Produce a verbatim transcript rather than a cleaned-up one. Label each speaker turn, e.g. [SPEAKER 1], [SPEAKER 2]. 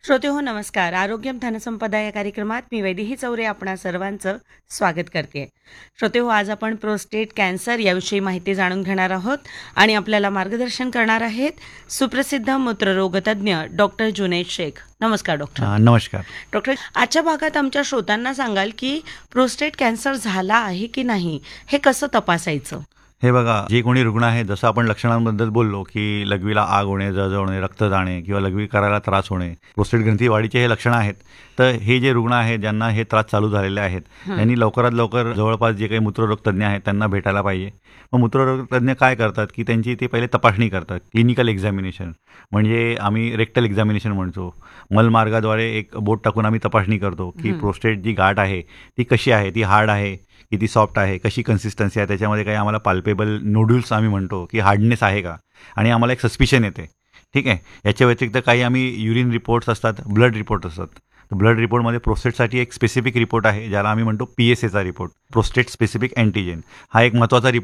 [SPEAKER 1] श्रोते हो नमस्कार. आरोग्यम धनसंपदा या कार्यक्रमात मी वैदेही चौरे आपणा सर्वांचं स्वागत करते. श्रोते हो, आज आपण प्रोस्टेट कॅन्सर याविषयी माहिती जाणून घेणार आहोत आणि आपल्याला मार्गदर्शन करणार आहेत सुप्रसिद्ध मूत्ररोगतज्ञ डॉक्टर जुनैद शेख. नमस्कार डॉक्टर.
[SPEAKER 2] हा, नमस्कार.
[SPEAKER 1] डॉक्टर, आजच्या भागात आमच्या श्रोत्यांना सांगाल की प्रोस्टेट कॅन्सर झाला आहे की नाही हे कसं तपासायचं?
[SPEAKER 2] हे बघा, जे कोणी रुग्ण आहे, जसं आपण लक्षणांबद्दल बोललो की लघवीला आग होणे, जळजळ होणे, रक्त जाणे किंवा लघवी करायला त्रास होणे, प्रोस्टेट ग्रंथी वाढीचे हे लक्षणं आहेत. तर हे जे रुग्ण आहेत ज्यांना हे त्रास चालू झालेले आहेत त्यांनी लवकरात लवकर जवळपास जे काही मूत्ररोग तज्ज्ञ आहेत त्यांना भेटायला पाहिजे. मग मूत्ररोग तज्ज्ञ काय करतात की त्यांची ते पहिले तपासणी करतात, क्लिनिकल एक्झामिनेशन, म्हणजे आम्ही रेक्टल एक्झामिनेशन म्हणतो. मलमार्गाद्वारे एक बोट टाकून आम्ही तपासणी करतो की प्रोस्टेट जी गाठ आहे ती कशी आहे, ती हार्ड आहे, किती सॉफ्ट आहे, कशी कन्सिस्टन्सी आहे, त्याच्यामध्ये काही आम्हाला पाल्पेबल नोड्यूल्स आम्ही म्हणतो की हार्डनेस आहे का, आणि आम्हाला एक सस्पिशन येते. ठीक आहे. याच्या व्यतिरिक्त काही आम्ही युरिन रिपोर्ट्स असतात, ब्लड रिपोर्ट असतात. तर ब्लड रिपोर्टमध्ये प्रोस्टेटसाठी एक स्पेसिफिक रिपोर्ट आहे ज्याला आम्ही म्हणतो पी एस एचा रिपोर्ट, प्रोस्टेट स्पेसिफिक अँटीजेन. हा एक महत्त्वाचा रिपोर्ट